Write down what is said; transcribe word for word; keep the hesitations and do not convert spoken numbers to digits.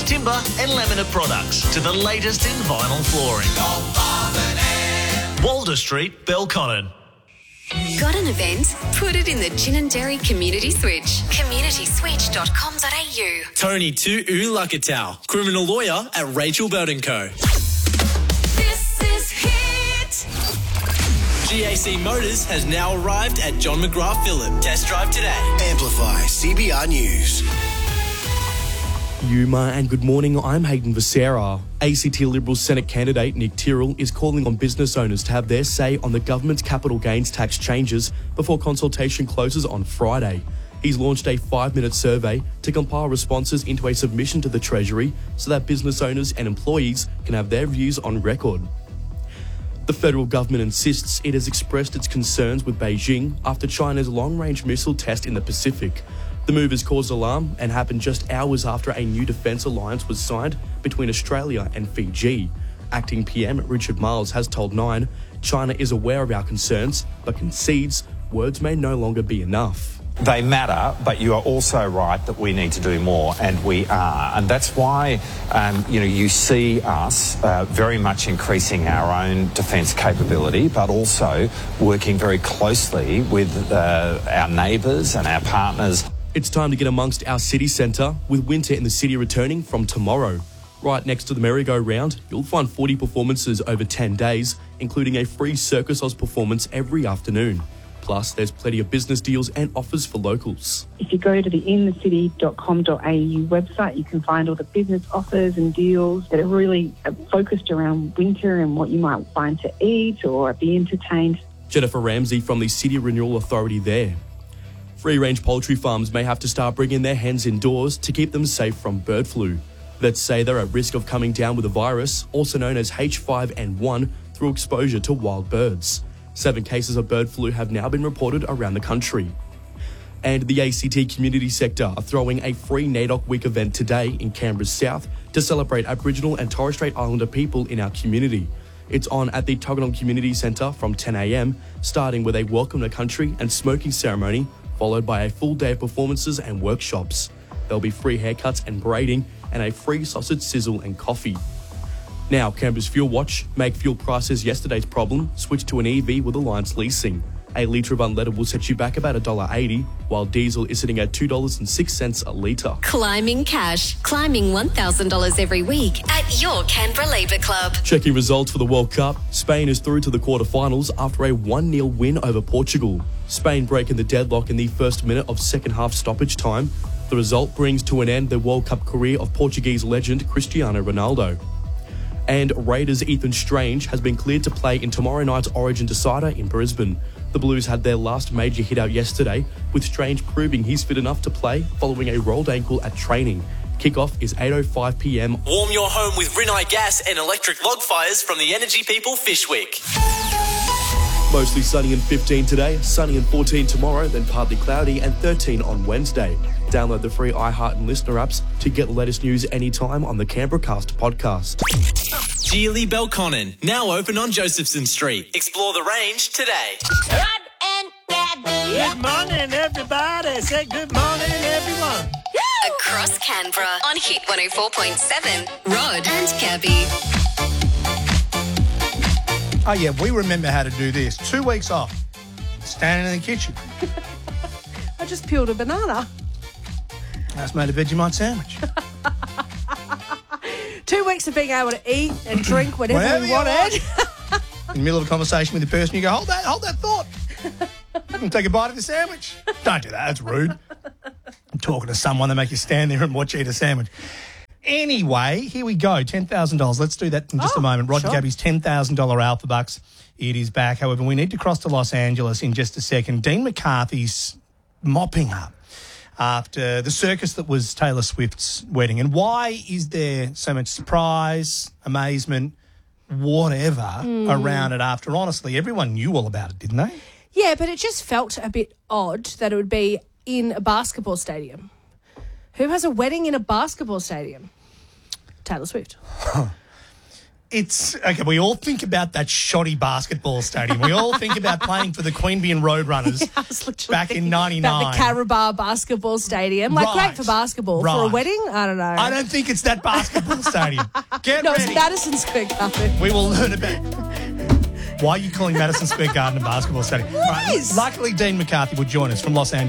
timber and laminate products to the latest in vinyl flooring. Walder Street, Belconnen. Got an event? Put it in the Gin and Dairy Community Switch. community switch dot com dot a u. Tony Tu Ulakatau, criminal lawyer at Rachel Bird and Co. This is Hit. G A C Motors has now arrived at John McGrath Phillip. Test drive today. Amplify C B R News. Yuma and good morning, I'm Hayden Becerra. A C T Liberal Senate candidate Nick Tyrrell is calling on business owners to have their say on the government's capital gains tax changes before consultation closes on Friday. He's launched a five-minute survey to compile responses into a submission to the Treasury so that business owners and employees can have their views on record. The federal government insists it has expressed its concerns with Beijing after China's long-range missile test in the Pacific. The move has caused alarm and happened just hours after a new defence alliance was signed between Australia and Fiji. Acting P M Richard Marles has told Nine, China is aware of our concerns, but concedes words may no longer be enough. They matter, but you are also right that we need to do more, and we are. And that's why, um, you know, you see us uh, very much increasing our own defence capability, but also working very closely with uh, our neighbours and our partners. It's time to get amongst our city centre, with winter in the city returning from tomorrow. Right next to the merry-go-round, you'll find forty performances over ten days, including a free Circus Oz performance every afternoon. Plus, there's plenty of business deals and offers for locals. If you go to the in the city dot com dot a u website, you can find all the business offers and deals that are really focused around winter and what you might find to eat or be entertained. Jennifer Ramsey from the City Renewal Authority there. Free-range poultry farms may have to start bringing their hens indoors to keep them safe from bird flu. Vets say they're at risk of coming down with a virus, also known as H five N one, through exposure to wild birds. Seven cases of bird flu have now been reported around the country. And the A C T community sector are throwing a free NAIDOC Week event today in Canberra's south to celebrate Aboriginal and Torres Strait Islander people in our community. It's on at the Tuggeranong Community Centre from ten a m, starting with a welcome to country and smoking ceremony, followed by a full day of performances and workshops. There'll be free haircuts and braiding and a free sausage sizzle and coffee. Now, Canberra's Fuel Watch. Make fuel prices yesterday's problem. Switch to an E V with Alliance Leasing. A litre of unleaded will set you back about one dollar eighty, while diesel is sitting at two dollars and six cents a litre. Climbing cash. Climbing one thousand dollars every week at your Canberra Labour Club. Checking results for the World Cup. Spain is through to the quarterfinals after a one nil win over Portugal. Spain breaking the deadlock in the first minute of second half stoppage time. The result brings to an end the World Cup career of Portuguese legend Cristiano Ronaldo. And Raiders' Ethan Strange has been cleared to play in tomorrow night's Origin decider in Brisbane. The Blues had their last major hit out yesterday, with Strange proving he's fit enough to play following a rolled ankle at training. Kickoff is eight oh five p m. Warm your home with Rinnai gas and electric log fires from the Energy People Fishwick. Mostly sunny and fifteen today, sunny and fourteen tomorrow, then partly cloudy and thirteen on Wednesday. Download the free iHeart and Listener apps to get the latest news anytime on the Canberra Cast podcast. Geely Belconnen, now open on Josephson Street. Explore the range today. Rod and Gabby. Good morning, everybody. Say good morning, everyone. Across Canberra on Hit one oh four point seven. Rod and Gabby. Oh, yeah, we remember how to do this. Two weeks off, standing in the kitchen. I just peeled a banana. That's made a Vegemite sandwich. Two weeks of being able to eat and drink whenever, Whenever we you wanted. want. In the middle of a conversation with the person, you go, hold that, hold that thought. And take a bite of the sandwich. Don't do that, that's rude. I'm talking to someone, they make you stand there and watch you eat a sandwich. Anyway, here we go, ten thousand dollars. Let's do that in just oh, a moment. Roger sure. Gabby's ten thousand dollars Alpha Bucks. It is back. However, we need to cross to Los Angeles in just a second. Dean McCarthy's mopping up after the circus that was Taylor Swift's wedding. And why is there so much surprise, amazement, whatever mm. around it after, honestly, everyone knew all about it, didn't they? Yeah, but it just felt a bit odd that it would be in a basketball stadium. Who has a wedding in a basketball stadium? Taylor Swift. Huh. it's okay. We all think about that shoddy basketball stadium. We all think about playing for the Queanbeyan Roadrunners I was literally back in thinking ninety-nine. About the Carabao basketball stadium. Like, Right. great for basketball. For a Right. wedding? I don't know. I don't think it's that basketball stadium. Get no, ready. it's Madison Square Garden. We will learn about. Why are you calling Madison Square Garden a basketball stadium? All right, Yes. luckily, Dean McCarthy will join us from Los Angeles.